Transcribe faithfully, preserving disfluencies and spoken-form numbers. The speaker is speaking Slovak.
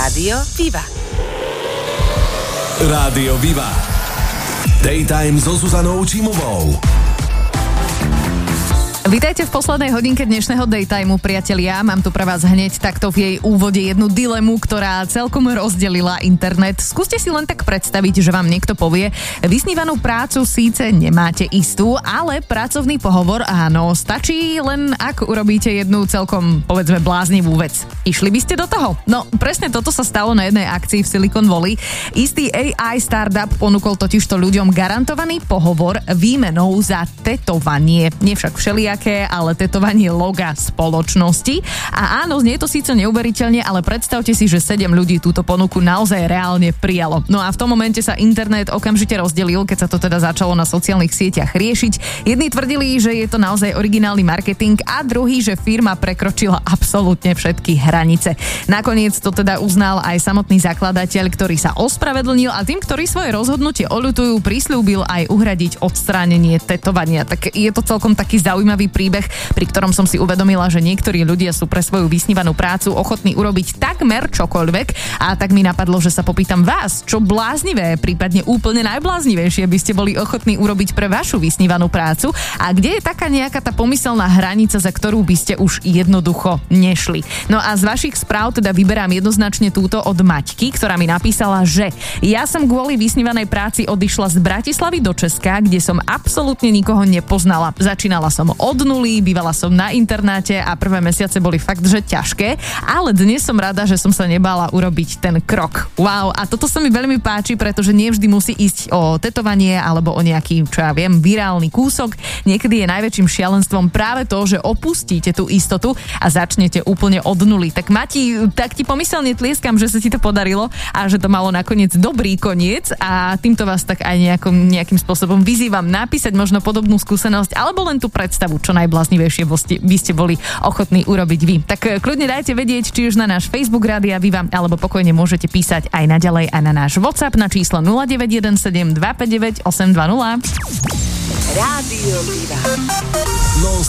Rádio Viva. Rádio Viva. Daytime so Zuzanou Čímovou. Vítajte v poslednej hodinke dnešného Daytimeu, priatelia. Mám tu pre vás hneď takto v jej úvode jednu dilemu, ktorá celkom rozdelila internet. Skúste si len tak predstaviť, že vám niekto povie, vysnívanú prácu síce nemáte istú, ale pracovný pohovor áno. Stačí len, ak urobíte jednu celkom, povedzme, bláznivú vec. Išli by ste do toho? No, presne toto sa stalo na jednej akcii v Silicon Valley. Istý á í startup ponúkol totižto ľuďom garantovaný pohovor výmenou za tetovanie. Nie však všelijak, ale tetovanie loga spoločnosti. A áno, znie to síce neuveriteľne, ale predstavte si, že sedem ľudí túto ponuku naozaj reálne prijalo. No a v tom momente sa internet okamžite rozdelil, keď sa to teda začalo na sociálnych sieťach riešiť. Jedni tvrdili, že je to naozaj originálny marketing a druhý, že firma prekročila absolútne všetky hranice. Nakoniec to teda uznal aj samotný zakladateľ, ktorý sa ospravedlnil a tým, ktorí svoje rozhodnutie oľutujú, prisľúbil aj uhradiť odstránenie tetovania. Tak je to celkom taký zaujímavý príbeh, pri ktorom som si uvedomila, že niektorí ľudia sú pre svoju vysnívanú prácu ochotní urobiť takmer čokoľvek, a tak mi napadlo, že sa popýtam vás, čo bláznivé, prípadne úplne najbláznivejšie by ste boli ochotní urobiť pre vašu vysnívanú prácu a kde je taká nejaká tá pomyselná hranica, za ktorú by ste už jednoducho nešli. No a z vašich správ teda vyberám jednoznačne túto od Maťky, ktorá mi napísala, že ja som kvôli vysnívanej práci odišla z Bratislavy do Česka, kde som absolútne nikoho nepoznala. Začínala som od nuly, bývala som na internáte a prvé mesiace boli fakt, že ťažké, ale dnes som rada, že som sa nebála urobiť ten krok. Wow, a toto sa mi veľmi páči, pretože nie vždy musí ísť o tetovanie alebo o nejaký, čo ja viem, virálny kúsok. Niekedy je najväčším šialenstvom práve to, že opustíte tú istotu a začnete úplne od nuly. Tak Mati, tak ti pomyselne tlieskam, že sa ti to podarilo a že to malo nakoniec dobrý koniec a týmto vás tak aj nejakom, nejakým spôsobom vyzývam napísať možno podobnú skúsenosť alebo len tú predstavu, čo najbláznivejšie by ste boli ochotní urobiť vy. Tak kľudne dajte vedieť, či už na náš Facebook Rádia Viva, alebo pokojne môžete písať aj naďalej aj na náš WhatsApp na číslo nula deväť jeden sedem dva päť deväť osem dva nula. Rádio Viva. No